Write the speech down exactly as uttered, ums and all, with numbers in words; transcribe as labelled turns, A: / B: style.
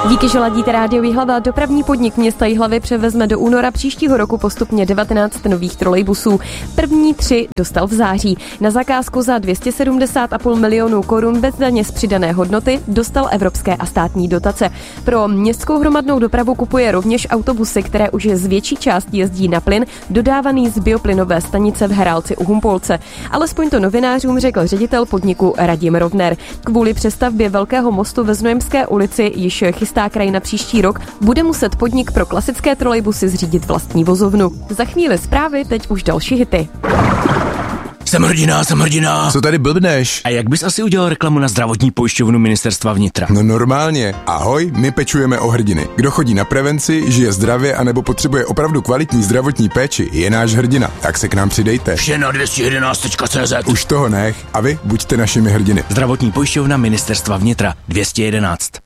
A: Díky, že ladíte Rádio Jihlava, dopravní podnik města Jihlavy převezme do února příštího roku postupně devatenáct nových trolejbusů. První tři dostal v září. Na zakázku za dvě stě sedmdesát celá pět milionů korun bez daně z přidané hodnoty dostal evropské a státní dotace. Pro městskou hromadnou dopravu kupuje rovněž autobusy, které už z větší části jezdí na plyn, dodávaný z bioplynové stanice v Herálci u Humpolce. Alespoň to novinářům řekl ředitel podniku Radim Rovner. Kvůli přestavbě velkého mostu ve Znojemské ulici již chystá kraj na příští rok, bude muset podnik pro klasické trolejbusy zřídit vlastní vozovnu. Za chvíli zprávy, teď už další hity.
B: Jsem hrdina, jsem hrdina.
C: Co tady blbneš?
B: A jak bys asi udělal reklamu na zdravotní pojišťovnu Ministerstva vnitra?
C: No normálně. Ahoj, my pečujeme o hrdiny. Kdo chodí na prevenci, žije zdravě anebo potřebuje opravdu kvalitní zdravotní péči, je náš hrdina. Tak se k nám přidejte.
B: Vše na dvě stě jedenáct tečka cé zet.
C: Už toho nech. A vy buďte našimi hrdiny.
B: Zdravotní pojišťovna Ministerstva vnitra dvě stě jedenáct.